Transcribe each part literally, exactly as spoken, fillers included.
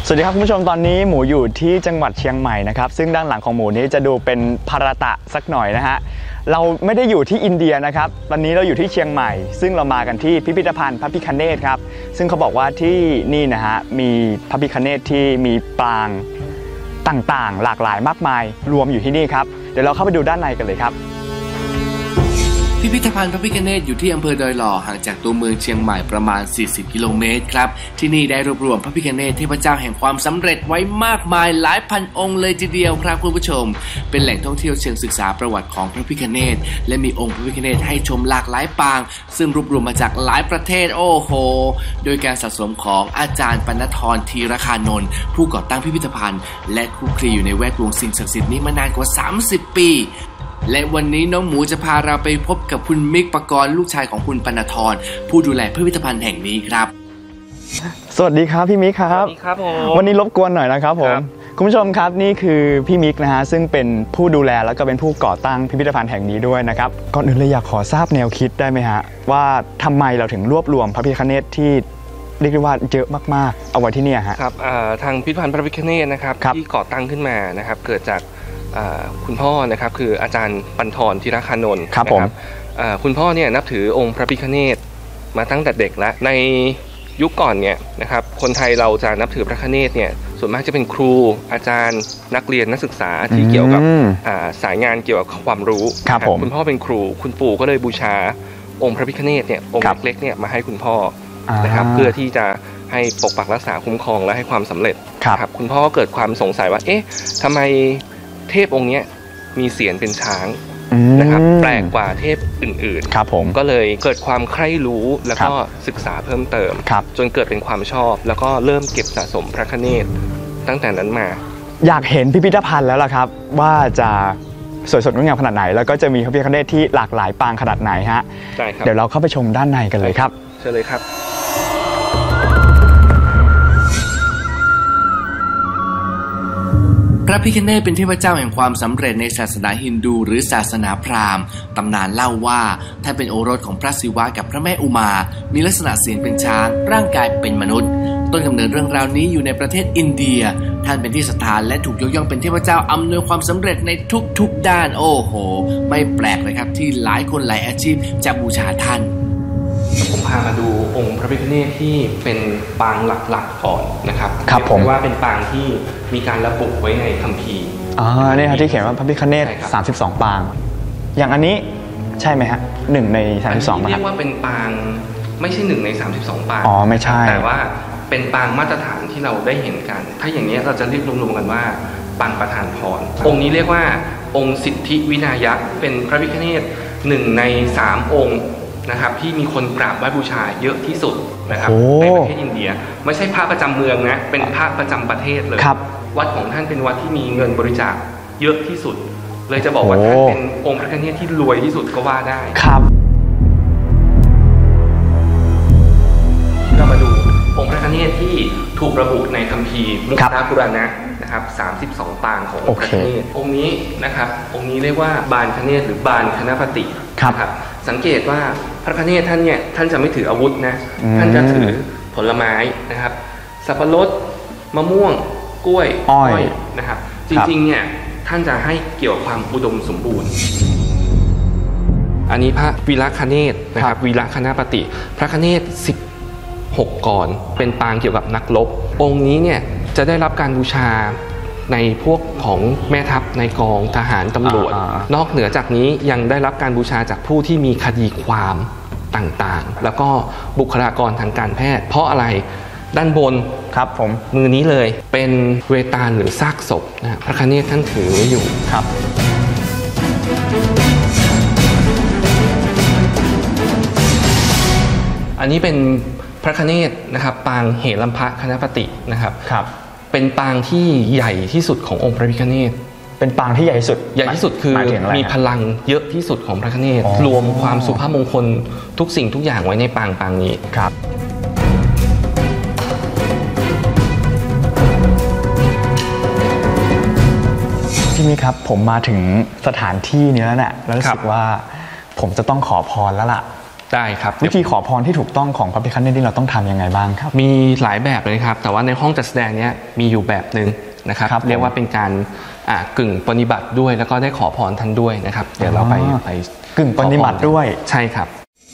สวัสดีครับคุณผู้ชมตอนนี้หมูอยู่ที่จังหวัดเชียงใหม่นะครับซึ่งด้านหลังของหมูนี้จะดูเป็นภารตะสักหน่อยนะฮะเราไม่ได้อยู่ที่อินเดียนะครับตอนนี้เราอยู่ที่เชียงใหม่ซึ่งเรามากันที่พิพิธภัณฑ์พระพิฆเนศครับซึ่งเขาบอกว่าที่นี่นะฮะมีพระพิฆเนศที่มีปางต่างๆหลากหลายมากมายรวมอยู่ที่นี่ครับเดี๋ยวเราเข้าไปดูด้านในกันเลยครับพิพิธภัณฑ์พระพิฆเนศอยู่ที่อำเภอดอยหล่อห่างจากตัวเมืองเชียงใหม่ประมาณสี่สิบกิโลเมตรครับที่นี่ได้รวบรวมพระพิฆเนศเทพเจ้าแห่งความสำเร็จไว้มากมายหลายพันองค์เลยทีเดียวครับคุณผู้ชมเป็นแหล่งท่องเที่ยวเชิงศึกษาประวัติของพระพิฆเนศและมีองค์พระพิฆเนศให้ชมหลากหลายปางซึ่งรวบรวมมาจากหลายประเทศโอ้โหโดยการสะสมของอาจารย์ปณธรธีรคานนท์ผู้ก่อตั้งพิพิธภัณฑ์และคลุกคลีอยู่ในแวดวงสิ่งศักดิ์สิทธิ์นี้มานานกว่าสามสิบปีและวันนี้น้องหมูจะพาเราไปพบกับคุณมิกปกรณ์ลูกชายของคุณปณธรผู้ดูแลพิพิธภัณฑ์แห่งนี้ครับสวัสดีครับพี่มิกครับสวัสดีครับผมวันนี้รบกวนหน่อยนะครับผมคุณผู้ชมครับนี่คือพี่มิกนะฮะซึ่งเป็นผู้ดูแลแล้วก็เป็นผู้ก่อตั้งพิพิธภัณฑ์แห่งนี้ด้วยนะครับก่อนอื่นเลยอยากขอทราบแนวคิดได้ไหมฮะว่าทำไมเราถึงรวบรวมพระพิฆเนศที่เรียกได้ว่าเยอะมากๆเอาไว้ที่นี่ฮะครับทางพิพิธภัณฑ์พระพิฆเนศนะครับที่ก่อตั้งขึ้นมานะครับเกิดจากคุณพ่อนะครับคืออาจารย์ปณธรธีรคานนท์ครับผมคุณพ่อเนี่ยนับถือองค์พระพิฆเนศมาตั้งแต่เด็กแล้วในยุคก่อนเนี่ยนะครับคนไทยเราจะนับถือพระพิฆเนศเนี่ยส่วนมากจะเป็นครูอาจารย์นักเรียนนักศึกษาที่เกี่ยวกับสายงานเกี่ยวกับความรู้ครับผมคุณพ่อเป็นครูคุณปู่ก็เลยบูชาองค์พระพิฆเนศเนี่ยองค์เล็กๆเนี่ยมาให้คุณพ่อนะครับเพื่อที่จะให้ปกปักรักษาคุ้มครองและให้ความสำเร็จครับคุณพ่อเกิดความสงสัยว่าเอ๊ะทำไมเทพองค์นี้มีเสียรเป็นช้างนะครับแปลกกว่าเทพอื่นๆครับผมก็เลยเกิดความใคร่รู้แล้วก็ศึกษาเพิ่มเติมจนเกิดเป็นความชอบแล้วก็เริ่มเก็บสะสมพระพิฆเนศตั้งแต่นั้นมาอยากเห็นพิพิธภัณฑ์แล้วล่ะครับว่าจะสวยสดงดงามขนาดไหนแล้วก็จะมีพระพิฆเนศที่หลากหลายปางขนาดไหนฮะใช่ครับเดี๋ยวเราเข้าไปชมด้านในกันเลยครับเชิญเลยครับพระพิฆเนศเป็นเทพเจ้าแห่งความสำเร็จในศาสนาฮินดูหรือศาสนาพราหมณ์ตำนานเล่าว่าท่านเป็นโอรสของพระศิวะกับพระแม่อุมามีลักษณะเสียงเป็นช้างร่างกายเป็นมนุษย์ต้นกำเนิดเรื่องราวนี้อยู่ในประเทศอินเดียท่านเป็นที่ศรัทธาและถูกยกย่องเป็นเทพเจ้าอำนวยความสำเร็จในทุกๆด้านโอ้โหไม่แปลกเลยครับที่หลายคนหลายอาชีพจะบูชาท่านผมพามาดูองค์พระพิฆเนศที่เป็นปางหลักๆก่อนนะครับครับผมว่าเป็นปางที่มีการระบุไว้ในคัมภีร์อ๋อนี่ครับที่เขียนว่าพระพิฆเนศสามสิบสองปางอย่างอันนี้ใช่ไหมฮะหนึ่งในสามสิบสองเรียกว่าเป็นปางไม่ใช่หนึ่งในสามสิบสองปางอ๋อไม่ใช่แต่ว่าเป็นปางมาตรฐานที่เราได้เห็นกันถ้าอย่างนี้เราจะเรียกรวมๆกันว่าปางประธานพรองค์นี้เรียกว่าองค์สิทธิวินายักษ์เป็นพระพิฆเนศหนึ่งในสามองค์นะครับที่มีคนกราบไหว้บูชาเยอะที่สุดนะครับในประเทศอินเดียไม่ใช่พระประจำเมืองนะเป็นพระประจำประเทศเลยวัดของท่านเป็นวัดที่มีเงินบริจาคเยอะที่สุดเลยจะบอกว่าท่านเป็นองค์พระพิฆเนศที่รวยที่สุดก็ว่าได้ครับเรามาดูองค์พระพิฆเนศที่ถูกระบุในคัมภีร์มุขนาปุราณะนะครับสามสิบสองปางขององค์พระพิฆเนศองค์นี้นะครับองค์นี้เรียกว่าบาลคเนศหรือบาลคณปฏิครับสังเกตว่าพระพิฆเนศท่านเนี่ยท่านจะไม่ถืออาวุธนะท่านจะถือผลไม้นะครับสับปะรดมะม่วงกล้วยอ้อยนะครับจริงๆเนี่ยท่านจะให้เกี่ยวกับความอุดมสมบูรณ์อันนี้พระวีระคเนศนะครับวีระคณปฏิพระคเนศสิบหกกรเป็นปางเกี่ยวกับนักรบองค์นี้เนี่ยจะได้รับการบูชาในพวกของแม่ทัพในกองทหารตำรวจนอกเหนือจากนี้ยังได้รับการบูชาจากผู้ที่มีคดีความต่างๆแล้วก็บุคลากรทางการแพทย์เพราะอะไรด้านบนครับผมมือนี้เลยเป็นเวตาลหรือซากศพนะพระคเนศท่านถือไว้อยู่ครับอันนี้เป็นพระคเนศนะครับปางเหรัมภคณปฏินะครับครับเป็นปางที่ใหญ่ที่สุดขององค์พระพิฆเนศเป็นปางที่ใหญ่ที่สุดใหญ่ที่สุดคือมีพลังเยอะที่สุดของพระพิฆเนศรวมความสุภาพมงคลทุกสิ่งทุกอย่างไว้ในปางปางนี้ครับพี่มิกครับผมมาถึงสถานที่นี้แล้วเนี่ยแล้วรู้สึกว่าผมจะต้องขอพรแล้วล่ะได้ครับวิธีขอพรที่ถูกต้องของพระพิฆเนศที่เราต้องทำยังไงบ้างครับมีหลายแบบเลยครับแต่ว่าในห้องจัดแสดงเนี้ยมีอยู่แบบหนึ่งนะครับเรียกว่าเป็นการกึ่งปฏิบัติด้วยแล้วก็ได้ขอพรท่านด้วยนะครับเดี๋ยวเราไปไปกึ่งปฏิบัติด้วยใช่ครับ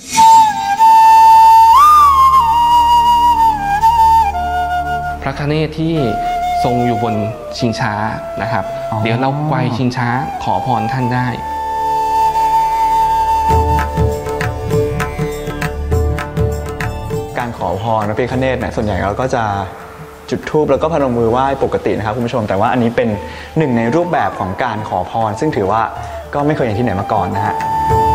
พระคเนศที่ทรงอยู่บนชิงช้านะครับเดี๋ยวเราไกวชิงช้าขอพรท่านได้การขอพรพระพิฆเนศเนี่ยส่วนใหญ่เราก็จะจุดธูปแล้วก็พนมมือไหว้ปกตินะครับคุณผู้ชมแต่ว่าอันนี้เป็นหนึ่งในรูปแบบของการขอพรซึ่งถือว่าก็ไม่เคยเห็นที่ไหนมาก่อนนะฮะ